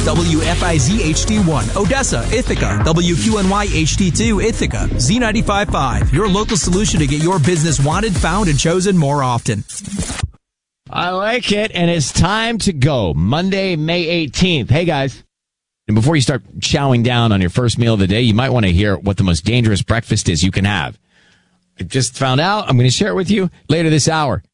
WFIZ HD1, Odessa, Ithaca, WQNY HD2, Ithaca, Z95.5, your local solution to get your business wanted, found, and chosen more often. I like it, and it's time to go. Monday, May 18th. Hey, guys. And before you start chowing down on your first meal of the day, you might want to hear what the most dangerous breakfast is you can have. I just found out. I'm going to share it with you later this hour.